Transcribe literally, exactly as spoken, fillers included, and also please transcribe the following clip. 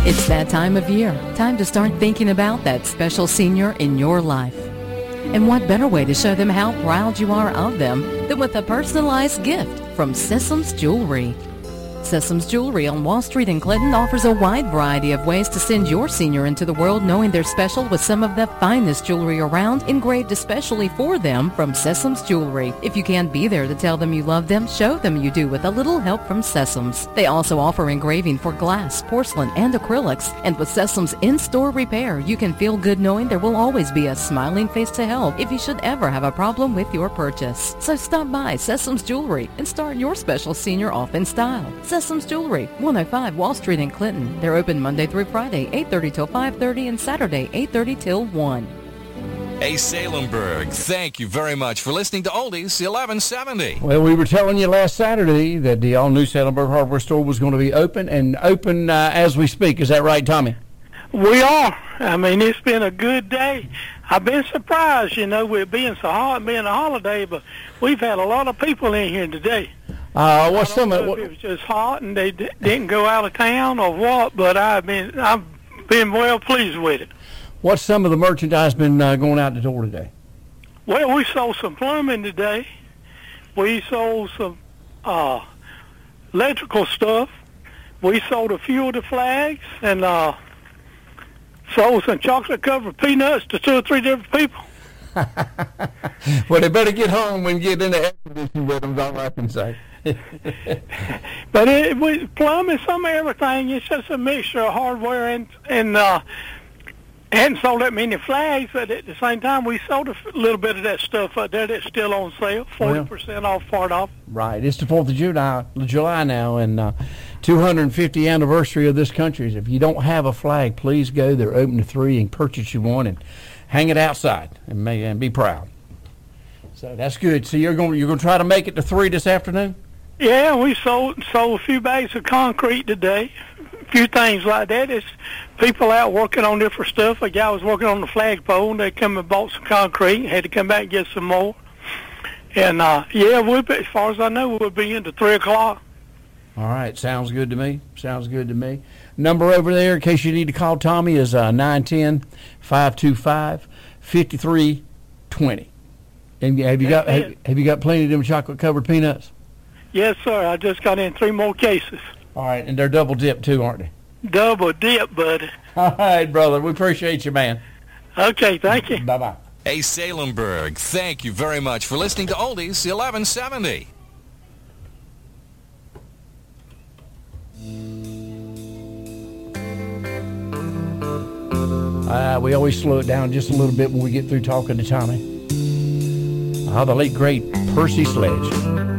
It's that time of year. Time to start thinking about that special senior in your life. And what better way to show them how proud you are of them than with a personalized gift from Sessoms Jewelry. Sessoms Jewelry on Wall Street in Clinton offers a wide variety of ways to send your senior into the world knowing they're special with some of the finest jewelry around, engraved especially for them from Sessoms Jewelry. If you can't be there to tell them you love them, show them you do with a little help from Sessoms. They also offer engraving for glass, porcelain, and acrylics. And with Sessoms in-store repair, you can feel good knowing there will always be a smiling face to help if you should ever have a problem with your purchase. So stop by Sessoms Jewelry and start your special senior off in style. Sessoms Jewelry, one oh five Wall Street in Clinton. They're open Monday through Friday, eight thirty till five thirty, and Saturday, eight thirty till one. Hey, Salemberg, thank you very much for listening to Oldies eleven seventy. Well, we were telling you last Saturday that the all-new Salemberg Hardware Store was going to be open, and open uh, as we speak. Is that right, Tommy? We are. I mean, it's been a good day. I've been surprised, you know, with it being so hot, being a holiday, but we've had a lot of people in here today. Uh, what's some of it was just hot and they d- didn't go out of town or what, but I've been I've been well pleased with it. What's some of the merchandise been uh, going out the door today? Well, we sold some plumbing today. We sold some uh, electrical stuff. We sold a few of the flags and uh, sold some chocolate-covered peanuts to two or three different people. Well, they better get home and get in the air conditioning with them, is all I can say. But it was plumbing, some of everything. It's just a mixture of hardware and and uh, hadn't sold that many flags, but at the same time, we sold a little bit of that stuff out there that's still on sale, forty percent off part of it. Right. It's the fourth of July, July now, and uh, two hundred fiftieth anniversary of this country. If you don't have a flag, please go. They're open to three and purchase you one and hang it outside and, may, and be proud. So that's good. So you're going you're going to try to make it to three this afternoon? Yeah, we sold sold a few bags of concrete today, a few things like that. It's people out working on different stuff. A guy was working on the flagpole, and they come and bought some concrete, had to come back and get some more. And, uh, yeah, we'll be, as far as I know, we'll be into three o'clock. All right, sounds good to me. Sounds good to me. Number over there, in case you need to call Tommy, is uh, nine one zero, five two five, five three two zero. And have you got have, have you got plenty of them chocolate-covered peanuts? Yes, sir. I just got in three more cases. All right, and they're double dipped too, aren't they? Double dip, buddy. All right, brother. We appreciate you, man. Okay, thank you. Bye-bye. Hey, Salemberg, thank you very much for listening to Oldies eleven seventy. Uh, we always slow it down just a little bit when we get through talking to Tommy. Oh, the late, great Percy Sledge.